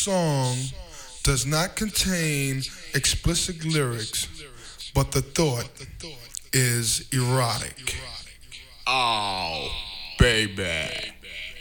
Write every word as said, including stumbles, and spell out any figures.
song does not contain explicit lyrics, but the thought is erotic. Oh,